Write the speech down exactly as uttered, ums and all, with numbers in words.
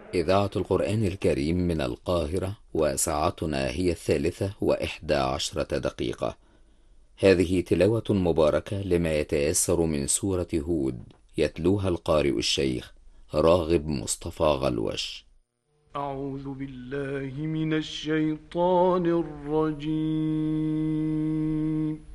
إذاعة القرآن الكريم من القاهرة، وساعتنا هي الثالثة وإحدى عشرة دقيقة. هذه تلاوة مباركة لما يتيسر من سورة هود، يتلوها القارئ الشيخ راغب مصطفى غلوش. أعوذ بالله من الشيطان الرجيم.